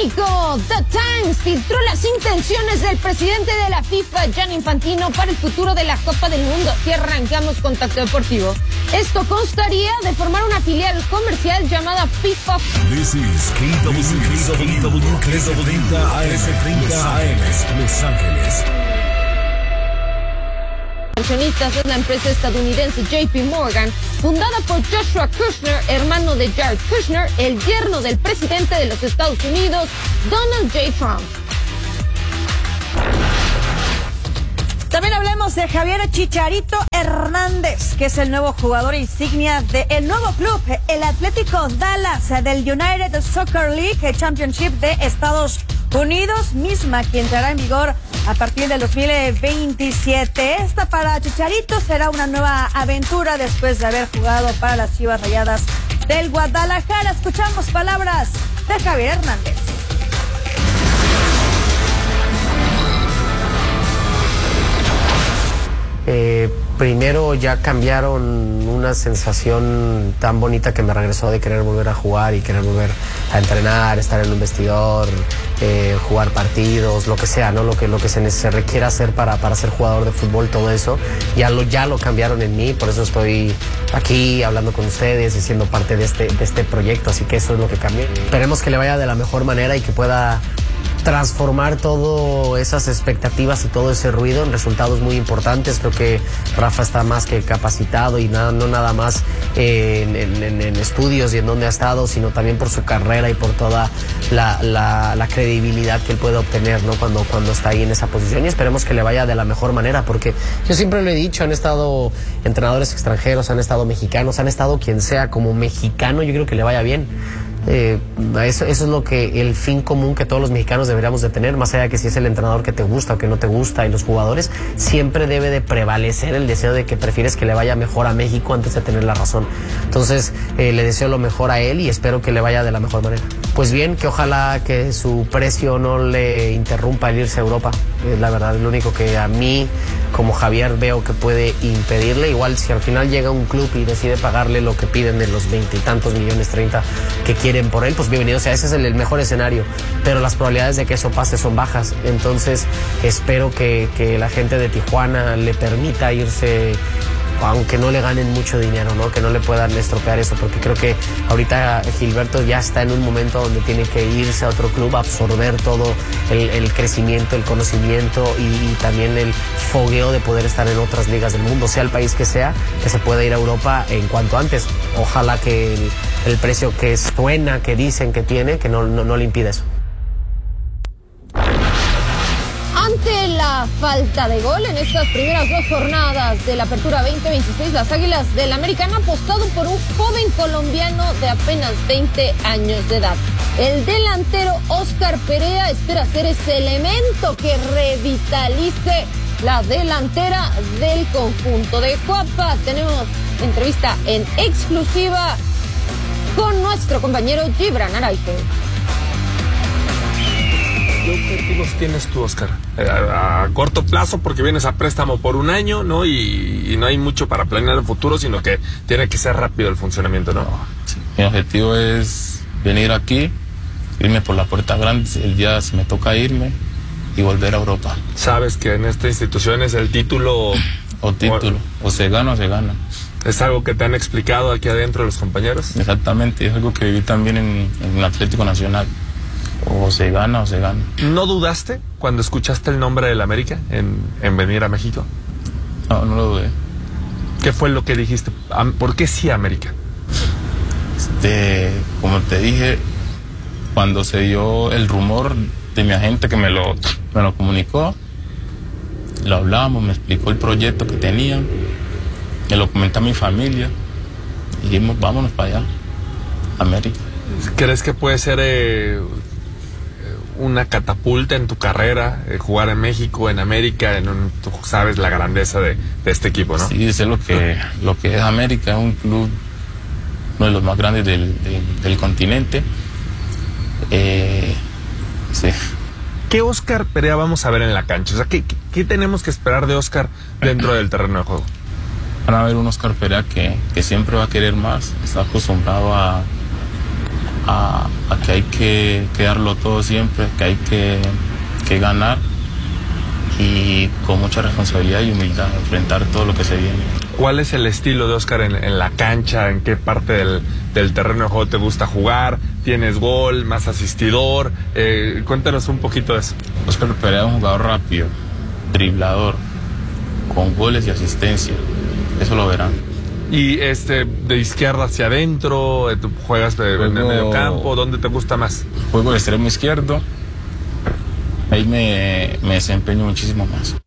México, The Times filtró las intenciones del presidente de la FIFA, Gianni Infantino, para el futuro de la Copa del Mundo. Y arrancamos Contacto Deportivo. Esto constaría de formar una filial comercial llamada FIFA. This is KW30 AM, Los Ángeles. Accionistas es la empresa estadounidense JP Morgan, fundada por Joshua Kushner, hermano de Jared Kushner, el yerno del presidente de los Estados Unidos, Donald J. Trump. También hablemos de Javier Chicharito Hernández, que es el nuevo jugador insignia del nuevo club, el Atlético Dallas del United Soccer League Championship de Estados Unidos, misma que entrará en vigor a partir del 2027. Esta para Chicharito será una nueva aventura después de haber jugado para las Chivas Rayadas del Guadalajara. Escuchamos palabras de Javier Hernández. Primero ya cambiaron una sensación tan bonita que me regresó de querer volver a jugar y querer volver a entrenar, estar en un vestidor, jugar partidos, lo que sea, ¿no? Lo que se requiera hacer para ser jugador de fútbol, todo eso, ya lo cambiaron en mí, por eso estoy aquí hablando con ustedes y siendo parte de este proyecto, así que eso es lo que cambió. Esperemos que le vaya de la mejor manera y que pueda transformar todas esas expectativas y todo ese ruido en resultados muy importantes. Creo que Rafa está más que capacitado y no nada más en estudios y en donde ha estado, sino también por su carrera y por toda la credibilidad que él puede obtener, ¿no? cuando está ahí en esa posición, y esperemos que le vaya de la mejor manera, porque yo siempre lo he dicho, han estado entrenadores extranjeros, han estado mexicanos, han estado quien sea, como mexicano yo creo que le vaya bien. Eso es lo que el fin común que todos los mexicanos deberíamos de tener, más allá de que si es el entrenador que te gusta o que no te gusta, y los jugadores, siempre debe de prevalecer el deseo de que prefieres que le vaya mejor a México antes de tener la razón. Entonces le deseo lo mejor a él y espero que le vaya de la mejor manera. Pues bien, que ojalá que su precio no le interrumpa el irse a Europa. La verdad es lo único que a mí como Javier veo que puede impedirle. Igual si al final llega un club y decide pagarle lo que piden de los 20 y tantos millones, 30 que quieren por él, pues bienvenido. O sea, ese es el mejor escenario, pero las probabilidades de que eso pase son bajas. Entonces espero que la gente de Tijuana le permita irse, aunque no le ganen mucho dinero, ¿no? Que no le puedan estropear eso, porque creo que ahorita Gilberto ya está en un momento donde tiene que irse a otro club, absorber todo el crecimiento, el conocimiento y también el fogueo de poder estar en otras ligas del mundo, sea el país que sea, que se pueda ir a Europa en cuanto antes. Ojalá que el precio que suena, que dicen que tiene, que no le impida eso. Ante la falta de gol en estas primeras dos jornadas de la Apertura 2026, las Águilas del América han apostado por un joven colombiano de apenas 20 años de edad. El delantero Óscar Perea espera ser ese elemento que revitalice la delantera del conjunto de Cuapa. Tenemos entrevista en exclusiva con nuestro compañero Gibran Araijo. ¿Qué objetivos tienes tú, Óscar? A corto plazo, porque vienes a préstamo por un año, ¿no? Y no hay mucho para planear el futuro, sino que tiene que ser rápido el funcionamiento, ¿no? Sí. Mi objetivo es venir aquí, irme por la puerta grande, el día si me toca irme y volver a Europa. Sabes que en esta institución es el título... O se gana o se gana. ¿Es algo que te han explicado aquí adentro los compañeros? Exactamente, es algo que viví también en el Atlético Nacional. O se gana o se gana. ¿No dudaste cuando escuchaste el nombre del América en venir a México? No lo dudé. ¿Qué fue lo que dijiste? ¿Por qué sí América? Como te dije, cuando se dio el rumor de mi agente que me lo comunicó, lo hablamos, me explicó el proyecto que tenía, me lo comenté a mi familia y dijimos, vámonos para allá, América. ¿Crees que puede ser una catapulta en tu carrera, jugar en México, en América, tú sabes la grandeza de este equipo, ¿no? Sí, sé lo que es América, es un club, uno de los más grandes del continente. Sí. ¿Qué Óscar Perea vamos a ver en la cancha? O sea, ¿qué tenemos que esperar de Óscar dentro del terreno de juego? Van a ver un Óscar Perea que siempre va a querer más, está acostumbrado a a que hay que darlo todo siempre, que hay que ganar y con mucha responsabilidad y humildad enfrentar todo lo que se viene. ¿Cuál es el estilo de Oscar en la cancha? ¿En qué parte del terreno de juego te gusta jugar? ¿Tienes gol, más asistidor? Cuéntanos un poquito de eso. Oscar Perea es un jugador rápido, driblador, con goles y asistencia. Eso lo verán. ¿Y de izquierda hacia adentro? ¿Tú juegas en el medio campo? ¿Dónde te gusta más? Juego de extremo izquierdo. Ahí me desempeño muchísimo más.